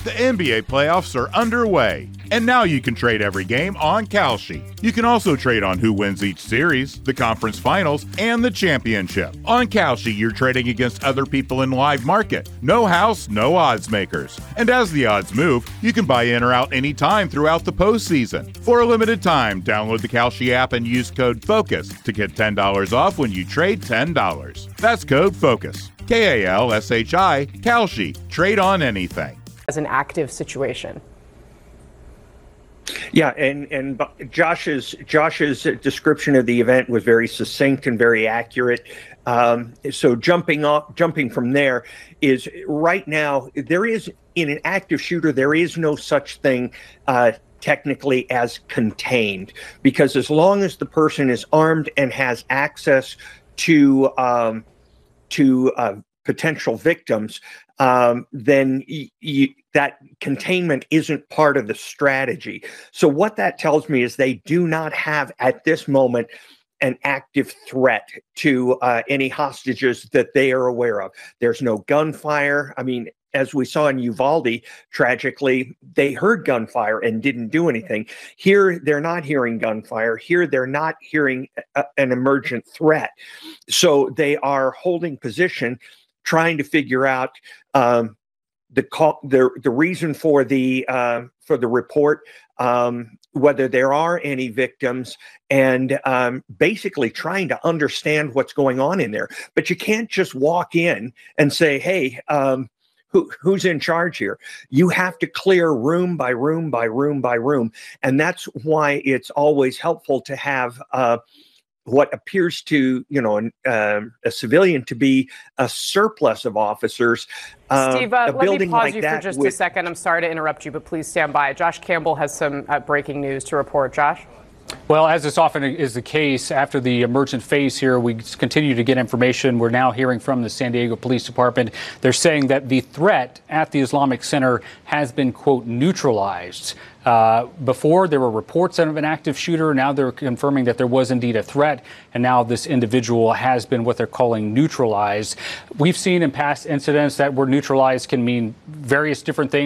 The NBA playoffs are underway, and now you can trade every game on Kalshi. You can also trade on who wins each series, the conference finals, and the championship. On Kalshi, you're trading against other people in live market. No house, no odds makers. And as the odds move, you can buy in or out anytime throughout the postseason. For a limited time, download the Kalshi app and use code FOCUS to get $10 off when you trade $10. That's code FOCUS. Kalshi, Kalshi. Trade on anything. As an active situation. Yeah, and Josh's description of the event was very succinct and very accurate. So jumping from there is right now there is in an active shooter there is no such thing technically as contained, because as long as the person is armed and has access to potential victims, then that containment isn't part of the strategy. So what that tells me is they do not have at this moment an active threat to any hostages that they are aware of. There's no gunfire. I mean, as we saw in Uvalde, tragically, they heard gunfire and didn't do anything. Here, they're not hearing gunfire. Here, they're not hearing an emergent threat. So they are holding position, trying to figure out the reason for the report, whether there are any victims, and basically trying to understand what's going on in there. But you can't just walk in and say, "Hey, who's in charge here?" You have to clear room by room by room by room, and that's why it's always helpful to have what appears to, a civilian to be a surplus of officers. Steve, let me pause you for just a second. I'm sorry to interrupt you, but please stand by. Josh Campbell has some breaking news to report. Josh? Well, as this often is the case, after the emergent phase here, we continue to get information. We're now hearing from the San Diego Police Department. They're saying that the threat at the Islamic Center has been, quote, neutralized. Before, there were reports of an active shooter. Now they're confirming that there was indeed a threat. And now this individual has been what they're calling neutralized. We've seen in past incidents that word neutralized can mean various different things.